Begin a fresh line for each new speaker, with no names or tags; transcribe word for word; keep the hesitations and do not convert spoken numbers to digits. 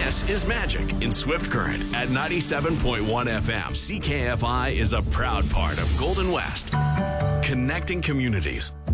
This is Magic in Swift Current at ninety-seven point one F M. C K F I is a proud part of Golden West, connecting communities.